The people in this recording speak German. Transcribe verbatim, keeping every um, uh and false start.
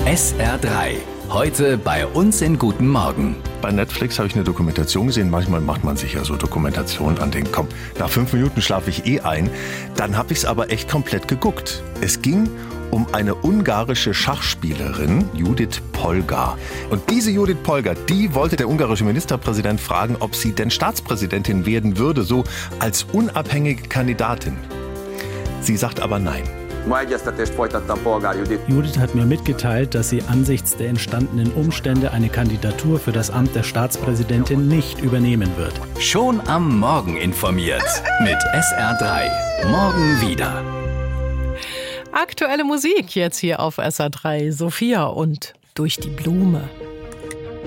S R drei. Heute bei uns in Guten Morgen. Bei Netflix habe ich eine Dokumentation gesehen. Manchmal macht man sich ja so Dokumentationen an den Komm, nach fünf Minuten schlafe ich eh ein. Dann habe ich es aber echt komplett geguckt. Es ging um eine ungarische Schachspielerin, Judith Polgar. Und diese Judith Polgar, die wollte der ungarische Ministerpräsident fragen, ob sie denn Staatspräsidentin werden würde, so als unabhängige Kandidatin. Sie sagt aber nein. Judith hat mir mitgeteilt, dass sie angesichts der entstandenen Umstände eine Kandidatur für das Amt der Staatspräsidentin nicht übernehmen wird. Schon am Morgen informiert mit S R drei. Morgen wieder. Aktuelle Musik jetzt hier auf S R drei. Sophia und Durch die Blume.